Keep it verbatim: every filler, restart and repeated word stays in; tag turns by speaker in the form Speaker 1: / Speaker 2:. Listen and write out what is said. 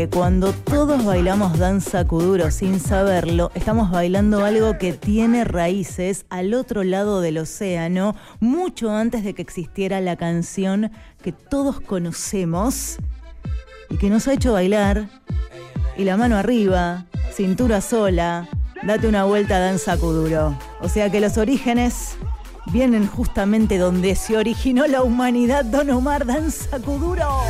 Speaker 1: Cuando todos bailamos danza kuduro sin saberlo, estamos bailando algo que tiene raíces al otro lado del océano, mucho antes de que existiera la canción que todos conocemos y que nos ha hecho bailar. Y la mano arriba, cintura sola, date una vuelta a danza kuduro. O sea que los orígenes vienen justamente donde se originó la humanidad. Don Omar, danza kuduro.